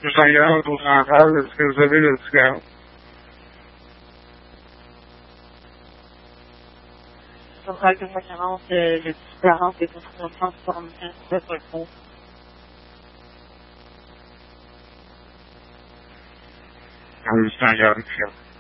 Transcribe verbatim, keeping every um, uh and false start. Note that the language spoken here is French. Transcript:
Je regarde au central, est-ce que vous avez le discount? Central deux cent quarante, euh, le petit quarante et pour trois cent soixante-quinze, c'est pas le fond. Un huit cent quarante-quatre.